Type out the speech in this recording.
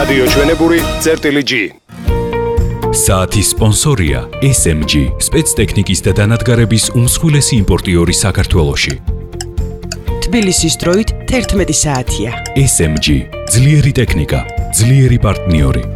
რადიო ჩვენებური წერტილი G. საათის სპონსორია SMG, სპეცტექნიკის და დანადგარების უმსხვილესი იმპორტიორი საქართველოში. თბილისის დროით 11 საათია. SMG, ძლიერი ტექნიკა, ძლიერი პარტნიორი.